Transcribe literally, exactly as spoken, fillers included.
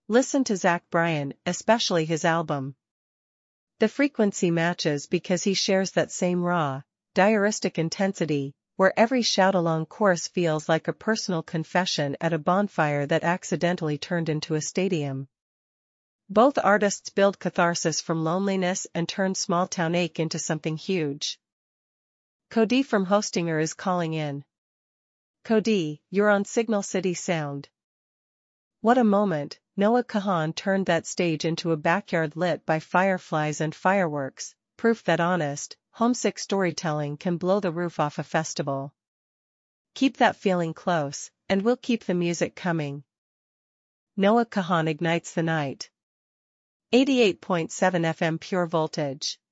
Listen to Zach Bryan, especially his album. The frequency matches because he shares that same raw, diaristic intensity, where every shout-along chorus feels like a personal confession at a bonfire that accidentally turned into a stadium. Both artists build catharsis from loneliness and turn small-town ache into something huge. Cody from Hostinger is calling in. Cody, you're on Signal City Sound. What a moment, Noah Kahan turned that stage into a backyard lit by fireflies and fireworks, proof that honest, homesick storytelling can blow the roof off a festival. Keep that feeling close, and we'll keep the music coming. Noah Kahan ignites the night. eighty-eight point seven F M Pure Voltage.